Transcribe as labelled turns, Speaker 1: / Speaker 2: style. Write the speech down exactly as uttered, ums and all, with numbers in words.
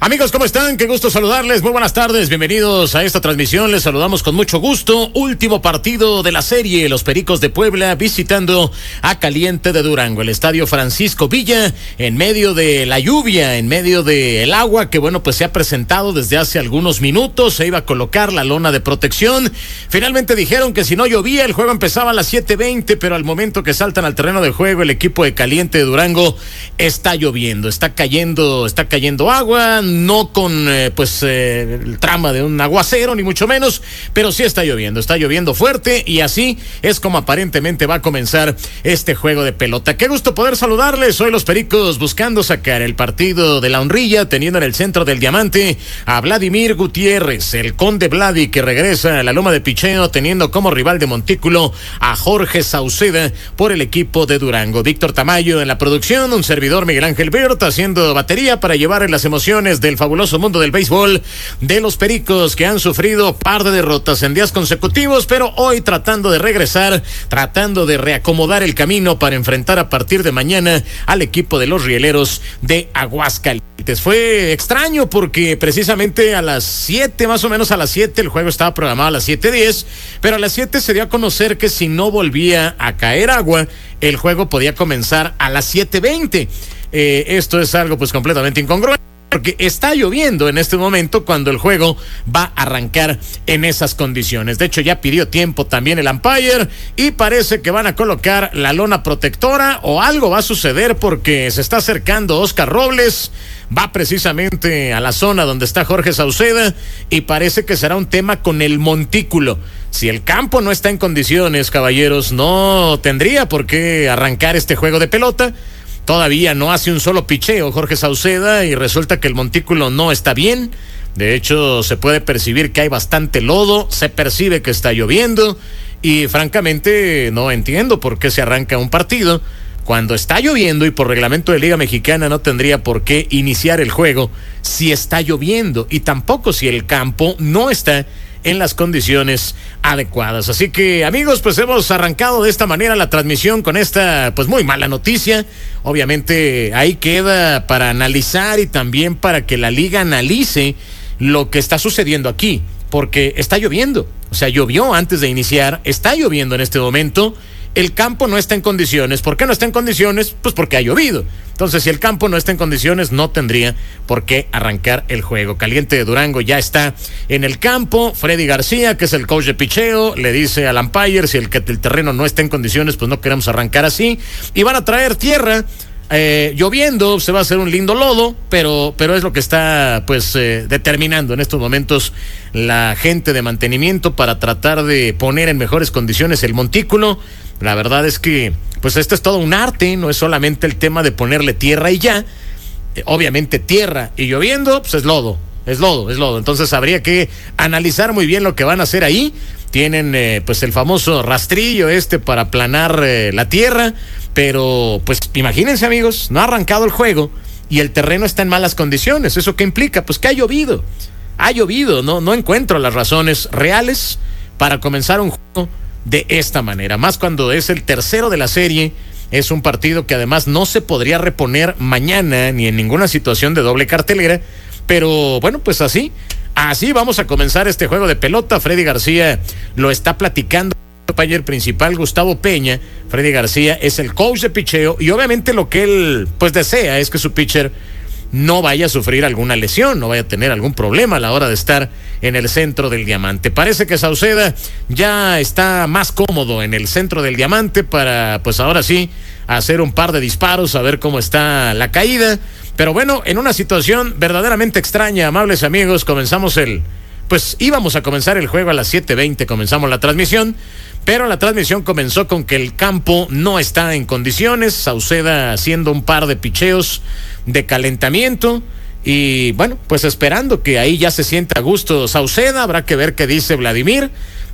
Speaker 1: Amigos, ¿cómo están? Qué gusto saludarles. Muy buenas tardes. Bienvenidos a esta transmisión. Les saludamos con mucho gusto. Último partido de la serie. Los Pericos de Puebla visitando a Caliente de Durango. El estadio Francisco Villa, en medio de la lluvia, en medio del agua que, bueno, pues se ha presentado desde hace algunos minutos. Se iba a colocar la lona de protección. Finalmente dijeron que si no llovía, el juego empezaba a las siete veinte, pero al momento que saltan al terreno de juego, el equipo de Caliente de Durango está lloviendo. Está cayendo, está cayendo agua. No con eh, pues eh, el trama de un aguacero, ni mucho menos, pero sí está lloviendo, está lloviendo fuerte y así es como aparentemente va a comenzar este juego de pelota. Qué gusto poder saludarles. Hoy los Pericos buscando sacar el partido de la honrilla, teniendo en el centro del diamante a Vladimir Gutiérrez, el Conde Vladi, que regresa a la loma de picheo, teniendo como rival de montículo a Jorge Sauceda por el equipo de Durango. Víctor Tamayo en la producción, un servidor Miguel Ángel Berta haciendo batería para llevar en las emociones del fabuloso mundo del béisbol de los Pericos, que han sufrido par de derrotas en días consecutivos, pero hoy tratando de regresar, tratando de reacomodar el camino para enfrentar a partir de mañana al equipo de los Rieleros de Aguascalientes. Fue extraño porque precisamente a las siete, más o menos a las siete, el juego estaba programado a las siete diez, pero a las siete se dio a conocer que si no volvía a caer agua, el juego podía comenzar a las siete veinte. Eh, esto es algo pues completamente incongruente, porque está lloviendo en este momento cuando el juego va a arrancar en esas condiciones. De hecho, ya pidió tiempo también el umpire y parece que van a colocar la lona protectora o algo va a suceder porque se está acercando Oscar Robles, va precisamente a la zona donde está Jorge Sauceda y parece que será un tema con el montículo. Si el campo no está en condiciones, caballeros, no tendría por qué arrancar este juego de pelota. Todavía no hace un solo picheo Jorge Sauceda y resulta que el montículo no está bien. De hecho, se puede percibir que hay bastante lodo, se percibe que está lloviendo y francamente no entiendo por qué se arranca un partido cuando está lloviendo y por reglamento de Liga Mexicana no tendría por qué iniciar el juego si está lloviendo y tampoco si el campo no está en las condiciones adecuadas. Así que, amigos, pues hemos arrancado de esta manera la transmisión con esta pues muy mala noticia. Obviamente ahí queda para analizar y también para que la liga analice lo que está sucediendo aquí, porque está lloviendo. O sea, llovió antes de iniciar, está lloviendo en este momento. El campo no está en condiciones. ¿Por qué no está en condiciones? Pues porque ha llovido. Entonces, si el campo no está en condiciones, no tendría por qué arrancar el juego. Caliente de Durango ya está en el campo. Freddy García, que es el coach de picheo, le dice al umpire, si el, que el terreno no está en condiciones, pues no queremos arrancar así. Y van a traer tierra. Eh, lloviendo, se va a hacer un lindo lodo, pero, pero es lo que está pues eh, determinando en estos momentos la gente de mantenimiento para tratar de poner en mejores condiciones el montículo. La verdad es que pues esto es todo un arte, no es solamente el tema de ponerle tierra y ya. Eh, obviamente tierra y lloviendo, pues es lodo, es lodo, es lodo. Entonces habría que analizar muy bien lo que van a hacer ahí. Tienen eh, pues el famoso rastrillo este para aplanar eh, la tierra, pero pues imagínense, amigos, no ha arrancado el juego y el terreno está en malas condiciones. ¿Eso qué implica? Pues que ha llovido, ha llovido, no, no encuentro las razones reales para comenzar un juego de esta manera, más cuando es el tercero de la serie. Es un partido que además no se podría reponer mañana ni en ninguna situación de doble cartelera, pero bueno, pues así Así vamos a comenzar este juego de pelota. Freddy García lo está platicando el umpire principal, Gustavo Peña. Freddy García es el coach de picheo y obviamente lo que él pues desea es que su pitcher no vaya a sufrir alguna lesión, no vaya a tener algún problema a la hora de estar en el centro del diamante. Parece que Sauceda ya está más cómodo en el centro del diamante para pues ahora sí hacer un par de disparos, a ver cómo está la caída. Pero bueno, en una situación verdaderamente extraña, amables amigos, comenzamos el... Pues íbamos a comenzar el juego a las siete veinte, comenzamos la transmisión, pero la transmisión comenzó con que el campo no está en condiciones, Sauceda haciendo un par de picheos de calentamiento y bueno, pues esperando que ahí ya se sienta a gusto Sauceda. Habrá que ver qué dice Vladimir.